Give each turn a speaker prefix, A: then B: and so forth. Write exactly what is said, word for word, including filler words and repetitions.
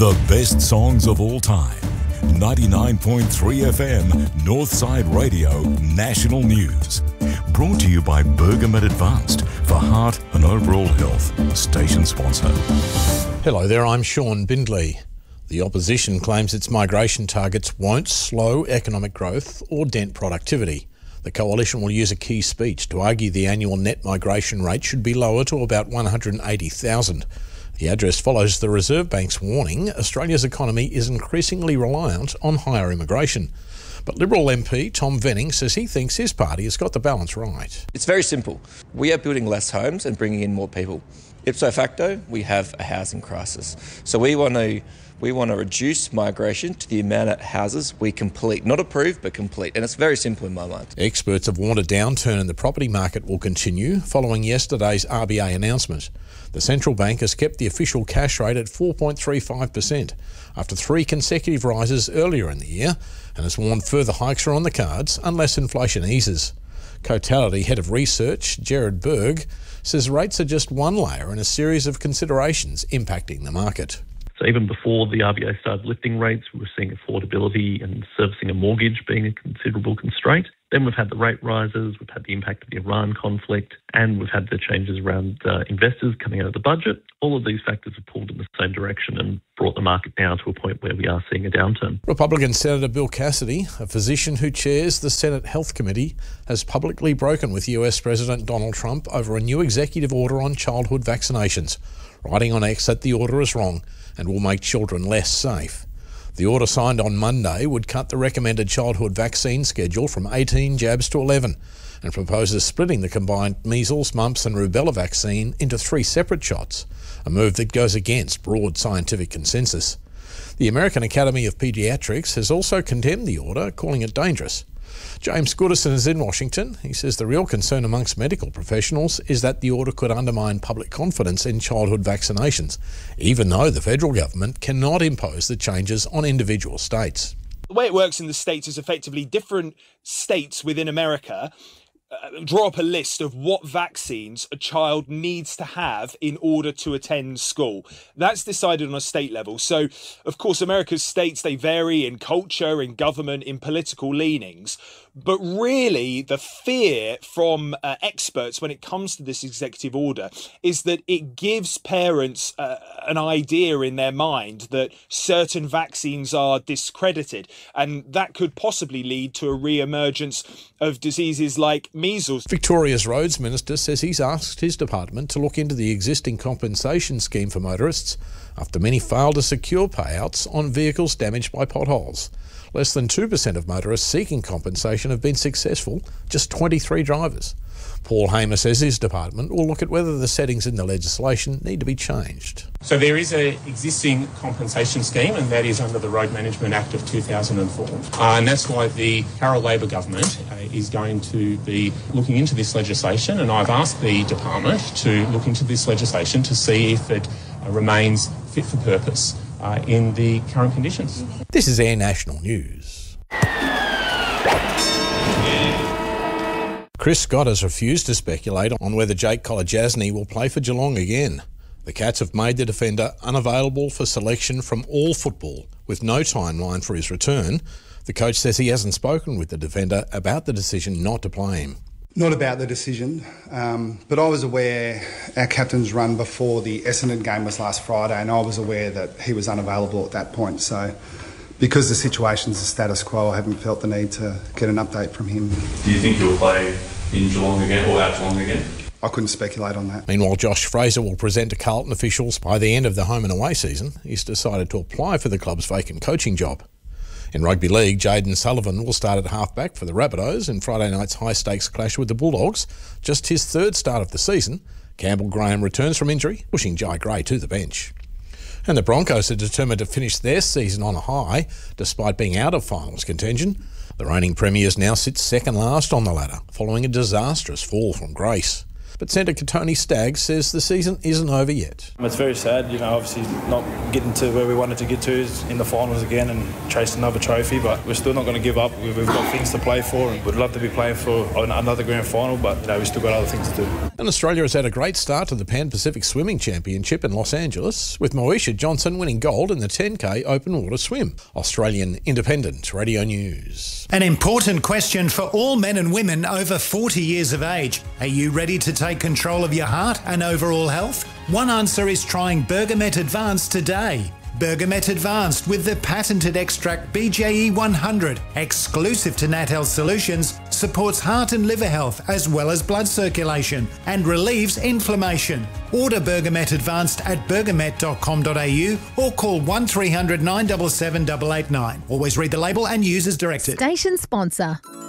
A: The best songs of all time. ninety-nine point three F M, Northside Radio, National News. Brought to you by Bergamet Advanced for heart and overall health. Station sponsor.
B: Hello there, I'm Sean Bindley. The opposition claims its migration targets won't slow economic growth or dent productivity. The coalition will use a key speech to argue the annual net migration rate should be lower to about one hundred eighty thousand. The address follows the Reserve Bank's warning Australia's economy is increasingly reliant on higher immigration. But Liberal M P Tom Venning says he thinks his party has got the balance right.
C: It's very simple. We are building less homes and bringing in more people. Ipso facto, we have a housing crisis. So we want to we want to reduce migration to the amount of houses we complete. Not approve, but complete. And it's very simple in my mind. Experts have warned a downturn in the property market will continue following yesterday's R B A announcement. The central bank has kept the official cash rate at four point three five percent after three consecutive rises earlier in the year, and has warned further hikes are on the cards unless inflation eases. Cotality Head of Research, Gerard Berg, says rates are just one layer in a series of considerations impacting the market.
D: So even before the R B A started lifting rates, we were seeing affordability and servicing a mortgage being a considerable constraint. Then we've had the rate rises, we've had the impact of the Iran conflict, and we've had the changes around uh, investors coming out of the budget. All of these factors have pulled in the same direction and brought the market down to a point where we are seeing a downturn.
B: Republican Senator Bill Cassidy, a physician who chairs the Senate Health Committee, has publicly broken with U S President Donald Trump over a new executive order on childhood vaccinations, writing on X that the order is wrong and will make children less safe. The order signed on Monday would cut the recommended childhood vaccine schedule from eighteen jabs to eleven and proposes splitting the combined measles, mumps and rubella vaccine into three separate shots, a move that goes against broad scientific consensus. The American Academy of Pediatrics has also condemned the order, calling it dangerous. James Goodison is in Washington. He says the real concern amongst medical professionals is that the order could undermine public confidence in childhood vaccinations, even though the federal government cannot impose the changes on individual states.
E: The way it works in the States is effectively different states within America Uh, draw up a list of what vaccines a child needs to have in order to attend school. That's decided on a state level. So, of course, America's states, they vary in culture, in government, in political leanings. But really, the fear from uh, experts when it comes to this executive order is that it gives parents uh, an idea in their mind that certain vaccines are discredited. And that could possibly lead to a re-emergence of diseases like measles.
B: Victoria's Roads Minister says he's asked his department to look into the existing compensation scheme for motorists after many failed to secure payouts on vehicles damaged by potholes. Less than two percent of motorists seeking compensation have been successful, just twenty-three drivers. Paul Hamer says his department will look at whether the settings in the legislation need to be changed.
F: So there is an existing compensation scheme, and that is under the Road Management Act of two thousand four. Uh, and that's why the Carroll Labor government uh, is going to be looking into this legislation, and I've asked the department to look into this legislation to see if it uh, remains fit for purpose uh, in the current conditions.
B: This is Air National News. Chris Scott has refused to speculate on whether Jake Kolodjasny will play for Geelong again. The Cats have made the defender unavailable for selection from all football, with no timeline for his return. The coach says he hasn't spoken with the defender about the decision not to play him.
G: Not about the decision, um, but I was aware our captain's run before the Essendon game was last Friday, and I was aware that he was unavailable at that point. So because the situation's the status quo, I haven't felt the need to get an update from him.
H: Do you think he'll play in Geelong again or out Geelong again?
G: I couldn't speculate on that.
B: Meanwhile, Josh Fraser will present to Carlton officials by the end of the home and away season. He's decided to apply for the club's vacant coaching job. In rugby league, Jayden Sullivan will start at halfback for the Rabbitohs in Friday night's high-stakes clash with the Bulldogs. Just his third start of the season. Campbell Graham returns from injury, pushing Jai Gray to the bench. And the Broncos are determined to finish their season on a high, despite being out of finals contention. The reigning premiers now sit second last on the ladder, following a disastrous fall from grace. But Centre Tony Staggs says the season isn't over yet.
I: It's very sad, you know, obviously not getting to where we wanted to get to is in the finals again and chase another trophy, but we're still not going to give up. We've got things to play for and we'd love to be playing for another grand final, but you know, we've still got other things to do.
B: And Australia has had a great start to the Pan-Pacific Swimming Championship in Los Angeles, with Moesha Johnson winning gold in the ten K open water swim. Australian Independent Radio News.
J: An important question for all men and women over forty years of age. Are you ready to take control of your heart and overall health? One answer is trying Bergamet Advanced today. Bergamet Advanced with the patented extract B J E one hundred, exclusive to Nat Health Solutions, supports heart and liver health as well as blood circulation and relieves inflammation. Order Bergamet Advanced at bergamet dot com dot a u or call one three hundred nine seven seven eight eight nine. Always read the label and use as directed.
K: Station sponsor.